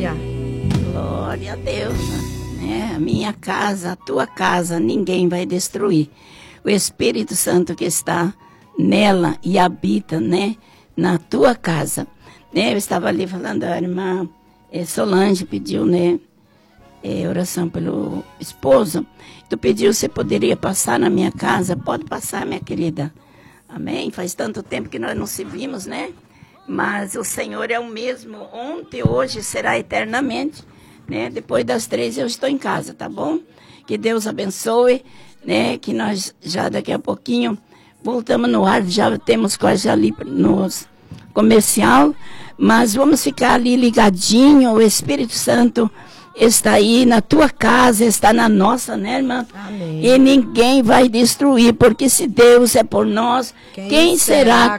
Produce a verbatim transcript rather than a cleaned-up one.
Aleluia. Glória a Deus. Né? A minha casa, a tua casa, ninguém vai destruir. O Espírito Santo que está nela e habita, né, na tua casa. Né? Eu estava ali falando, a irmã eh, Solange pediu, né, eh, oração pelo esposo. Tu pediu se poderia passar na minha casa. Pode passar, minha querida. Amém? Faz tanto tempo que nós não se vimos, né? Mas o Senhor é o mesmo ontem, hoje, será eternamente. Né? Depois das três eu estou em casa, tá bom? Que Deus abençoe, né? Que nós já daqui a pouquinho voltamos no ar, já temos quase ali no comercial, mas vamos ficar ali ligadinho. O Espírito Santo está aí na tua casa, está na nossa, né, irmã? Amém. E ninguém vai destruir, porque se Deus é por nós, quem, quem será, será